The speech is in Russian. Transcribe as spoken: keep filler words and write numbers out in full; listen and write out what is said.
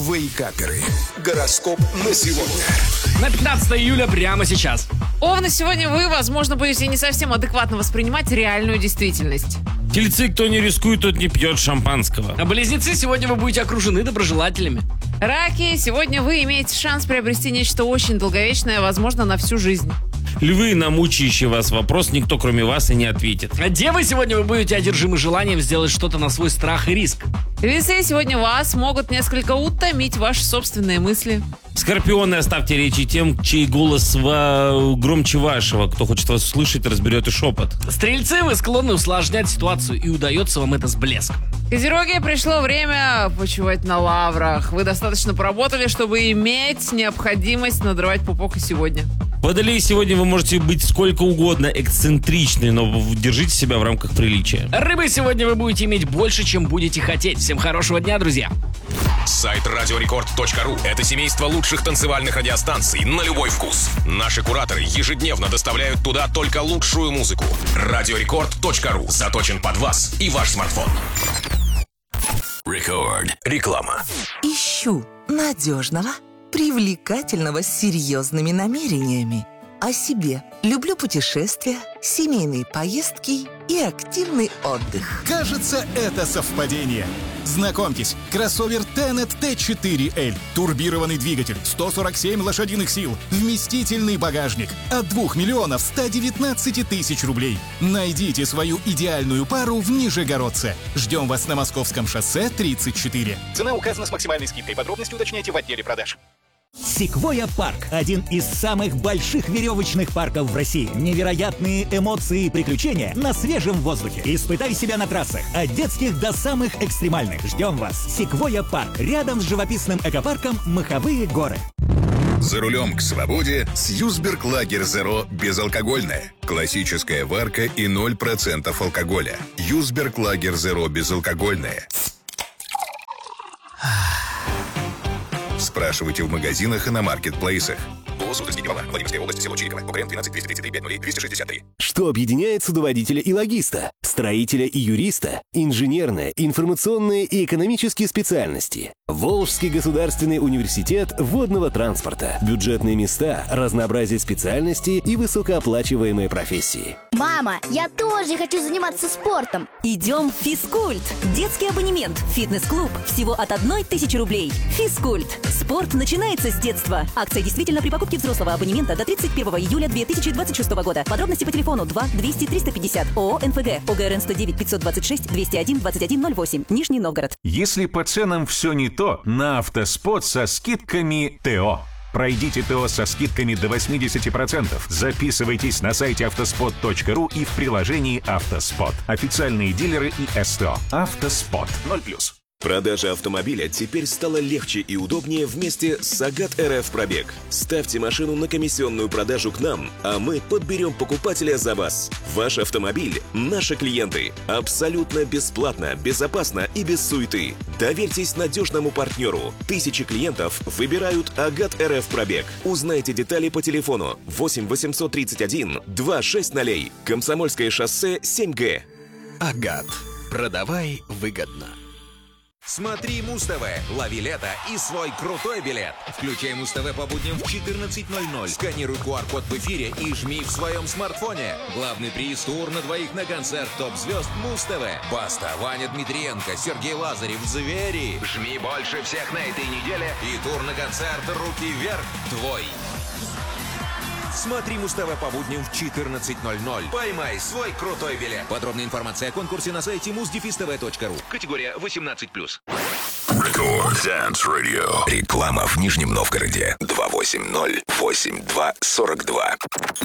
Вейкаперы. Гороскоп на сегодня. На пятнадцатое июля прямо сейчас. Овны, сегодня вы, возможно, будете не совсем адекватно воспринимать реальную действительность. Тельцы, кто не рискует, тот не пьет шампанского. А близнецы, сегодня вы будете окружены доброжелателями. Раки, сегодня вы имеете шанс приобрести нечто очень долговечное, возможно, на всю жизнь. Львы, на мучающий вас вопрос никто кроме вас и не ответит. А девы, сегодня вы будете одержимы желанием сделать что-то на свой страх и риск. Весы, сегодня вас могут несколько утомить ваши собственные мысли. Скорпионы, оставьте речи тем, чей голос ва... громче вашего. Кто хочет вас услышать, разберет и шепот. Стрельцы, вы склонны усложнять ситуацию, и удается вам это с блеском. Козероги, пришло время почивать на лаврах. Вы достаточно поработали, чтобы иметь необходимость надрывать пупок и сегодня. Водолеи, сегодня вы можете быть сколько угодно эксцентричны, но держите себя в рамках приличия. Рыбы, сегодня вы будете иметь больше, чем будете хотеть. Всем хорошего дня, друзья. Сайт радиорекорд точка ру – это семейство лучших танцевальных радиостанций на любой вкус. Наши кураторы ежедневно доставляют туда только лучшую музыку. радиорекорд точка ру заточен под вас и ваш смартфон. Рекорд. Реклама. Ищу надежного, привлекательного, с серьезными намерениями. О себе. Люблю путешествия, семейные поездки и активный отдых. Кажется, это совпадение. Знакомьтесь, кроссовер Tenet Т четыре Л. Турбированный двигатель, сто сорок семь лошадиных сил, вместительный багажник. От двух миллионов ста девятнадцати тысяч рублей. Найдите свою идеальную пару в Нижегородце. Ждем вас на Московском шоссе тридцать четыре. Цена указана с максимальной скидкой. Подробности уточняйте в отделе продаж. Секвойя Парк – один из самых больших веревочных парков в России. Невероятные эмоции и приключения на свежем воздухе. Испытай себя на трассах, от детских до самых экстремальных. Ждем вас. Секвойя Парк, рядом с живописным экопарком «Маховые горы». За рулем к свободе с Юсберг Лагер Зеро безалкогольное. Классическая варка и ноль процентов алкоголя. Юсберг Лагер Зеро безалкогольное. Спрашивайте в магазинах и на маркетплейсах. Владимирская область, село Чириково. Конкурент двенадцать двести тридцать три пять ноль двести шестьдесят три. Что объединяет судоводителя и логиста, строителя и юриста, инженерные, информационные и экономические специальности? Волжский государственный университет водного транспорта. Бюджетные места, разнообразие специальностей и высокооплачиваемые профессии. Мама, я тоже хочу заниматься спортом. Идем в Физкульт. Детский абонемент, фитнес-клуб. Всего от одной тысячи рублей. Физкульт. Спорт начинается с детства. Акция действительно при покупке взрослого абонемента до тридцать первого июля две тысячи двадцать шестого года. Подробности по телефону два двести триста пятьдесят. ООО «НФГ». ОГРН сто девять пятьсот двадцать шесть двести один двадцать один ноль восемь. Нижний Новгород. Если по ценам все не то, на Автоспот со скидками ТО. Пройдите ТО со скидками до восемьдесят процентов. Записывайтесь на сайте автоспот точка ру и в приложении «Автоспот». Официальные дилеры и СТО. «Автоспот» ноль плюс. Продажа автомобиля теперь стала легче и удобнее вместе с Сагат эр эф Пробег. Ставьте машину на комиссионную продажу к нам, а мы подберем покупателя за вас. Ваш автомобиль – наши клиенты. Абсолютно бесплатно, безопасно и без суеты. Доверьтесь надежному партнеру. Тысячи клиентов выбирают Агат эр эф Пробег. Узнайте детали по телефону восемь восемьсот тридцать один двести шестьдесят ноль. Комсомольское шоссе семь Г. Агат. Продавай выгодно. Смотри Муз-ТВ, лови лето и свой крутой билет. Включай Муз-ТВ по будням в четырнадцать ноль ноль. Сканируй ку ар код в эфире и жми в своем смартфоне. Главный приз – тур на двоих на концерт топ-звезд Муз-ТВ. Баста, Ваня Дмитриенко, Сергей Лазарев, Звери. Жми больше всех на этой неделе и тур на концерт «Руки вверх» твой. Смотри Муз-ТВ по будням в четырнадцать ноль ноль. Поймай свой крутой билет. Подробная информация о конкурсе на сайте муз дефис тэ вэ точка ру. Категория восемнадцать плюс. Рекорд Dance Radio. Реклама в Нижнем Новгороде. два восемь ноль восемь два сорок два.